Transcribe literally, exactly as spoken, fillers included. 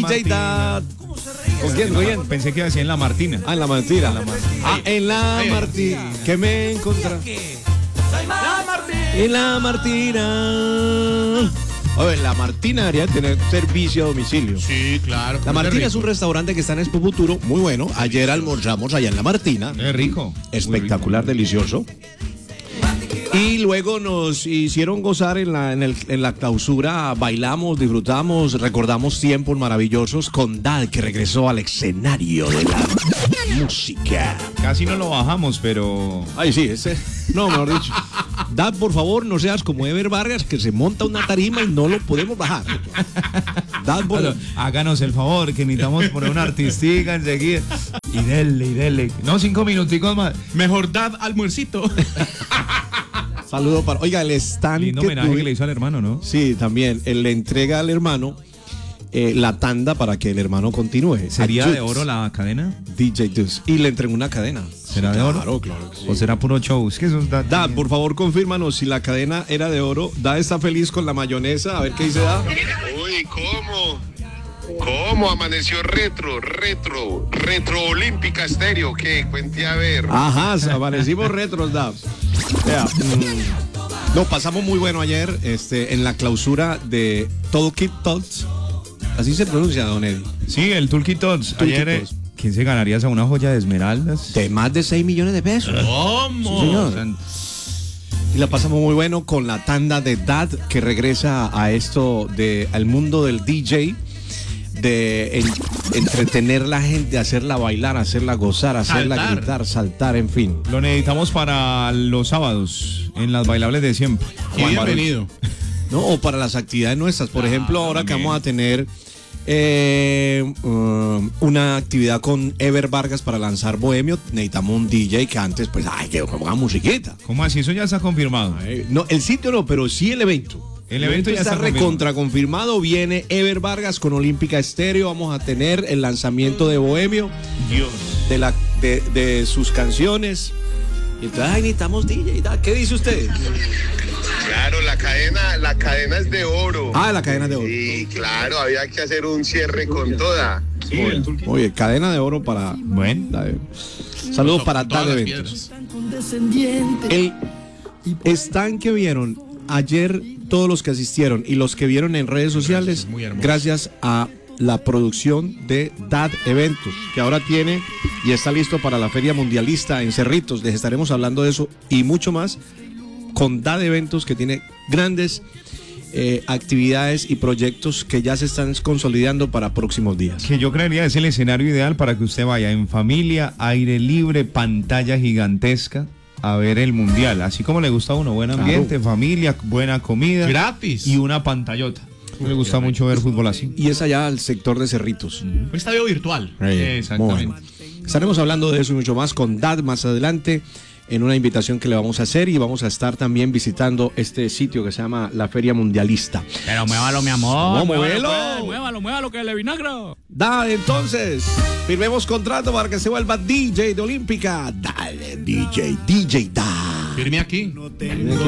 J Dad. ¿Con quién? ¿Con quién? Pensé que iba a decir en La Martina. Ah, en La Martina. Ah, en La Martina. Que me encontré. La Martina. En La Martina. A ver, La Martina debería tener servicio a domicilio. Sí, claro. La Martina es un restaurante que está en Expo Futuro, muy bueno. Ayer almorzamos allá en La Martina. Es rico. Espectacular, delicioso. Y luego nos hicieron gozar en la, en, el, en la clausura, bailamos, disfrutamos, recordamos tiempos maravillosos con Dad, que regresó al escenario de la música. Casi no lo bajamos, pero... Ay, sí, ese... No, mejor dicho. Dad, por favor, no seas como Ever Vargas, que se monta una tarima y no lo podemos bajar. Dad, por... Bueno, háganos el favor, que necesitamos poner una artistica enseguida. Y dele, y dele. No, cinco minuticos más. Mejor Dad almuercito. Saludo para... Oiga, el stand Lindo que homenaje tuve... que le hizo al hermano, ¿no? Sí, también. Él le entrega al hermano eh, la tanda para que el hermano continúe. ¿Sería A de Jux, oro la cadena? D J Duz. Y le entregó una cadena. ¿Será de oro? Claro, claro que sí. ¿O será puro show? Es que eso es Dad. Dad, por favor, confírmanos si la cadena era de oro. Dad está feliz con la mayonesa. A ver qué dice Dad. Uy, ¿cómo? ¿Cómo amaneció retro, retro, retro olímpica estéreo? ¿Qué? Cuente a ver. Ajá, amanecimos retros, Dad. Vea, mm, no, pasamos muy bueno ayer este, en la clausura de Toolkit Talks. Así se pronuncia, don Eddie. Sí, el Toolkit Tots. Ayer, eh, Tots. ¿quién se ganaría esa una joya de esmeraldas? De más de seis millones de pesos. ¿Cómo? Sí, señor. Y la pasamos muy bueno con la tanda de Dad, que regresa a esto de al mundo del D J, de en, entretener la gente, hacerla bailar, hacerla gozar, hacerla Saltar. gritar, saltar, en fin. Lo necesitamos para los sábados, en las bailables de siempre. Qué Juan bienvenido. No, o para las actividades nuestras. Por ejemplo, ahora que vamos a tener eh, um, una actividad con Ever Vargas para lanzar Bohemio, necesitamos un D J que antes, pues, ay, que ponga musiquita. ¿Cómo así? Eso ya está confirmado. Eh, No, el sitio no, pero sí el evento. El evento ya está, está recontra confirmado. Viene Ever Vargas con Olímpica Estéreo. Vamos a tener el lanzamiento de Bohemio, Dios. de, la, de, de sus canciones. Y entonces, ay, necesitamos D J. ¿Qué dice usted? Claro, la cadena, la cadena es de oro. Ah, la cadena de oro. Sí, claro, había que hacer un cierre con toda. Sí, el Toolkit. Oye, cadena de oro para. Bueno. la de- Saludos para Todas Dad las Eventos. piedras. El stand que vieron ayer, todos los que asistieron y los que vieron en redes sociales, muy hermoso. gracias a la producción de Dad Eventos, que ahora tiene y está listo para la Feria Mundialista en Cerritos. Les estaremos hablando de eso y mucho más con Dad Eventos, que tiene grandes eh, actividades y proyectos que ya se están consolidando para próximos días. Que yo creería es el escenario ideal para que usted vaya en familia, aire libre, pantalla gigantesca a ver el mundial. Así como le gusta a uno, buen ambiente, Claro. familia, buena comida. Gratis. Y una pantallota. Me gusta mucho ver fútbol así. Y es allá al sector de Cerritos. Un estadio virtual. Exactamente. Muy bueno. Estaremos hablando de eso y mucho más con Dad más adelante en una invitación que le vamos a hacer, y vamos a estar también visitando este sitio que se llama la Feria Mundialista. Pero muévalo, mi amor. No, muévalo, muévelo. pues, muévalo, muévalo, que le vinagro. Dad, entonces, firmemos contrato para que se vuelva D J de Olímpica. Dale, D J, D J Dad. Firme aquí. Viene aquí.